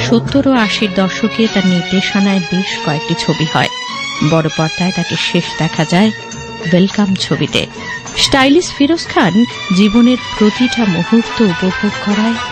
70 ও 80-র দশকে তার নির্দেশনায় বেশ কয়েকটি ছবি হয়। বড় পর্দায় তাকে শেষ দেখা যায় ওয়েলকাম ছবিতে। স্টাইলিশ ফিরোজ খান জীবনের প্রতিটা মুহূর্ত উপভোগ করায়